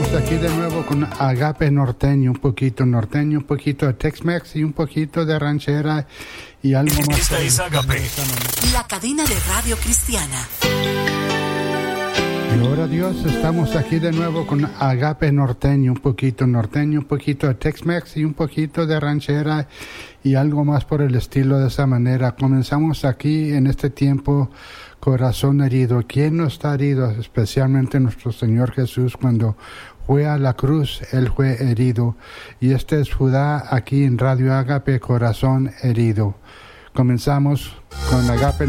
Aquí de nuevo con Agape norteño, un poquito de Tex-Mex y un poquito de ranchera y algo más. Esta es Agape, la cadena de radio cristiana. Gloria a Dios, estamos aquí de nuevo con Agape norteño, un poquito de Tex-Mex y un poquito de ranchera y algo más por el estilo. De esa manera comenzamos aquí en este tiempo. Corazón herido. ¿Quién no está herido? Especialmente nuestro Señor Jesús, cuando fue a la cruz, Él fue herido. Y este es Judá aquí en Radio Agape, Corazón herido. Comenzamos con Agape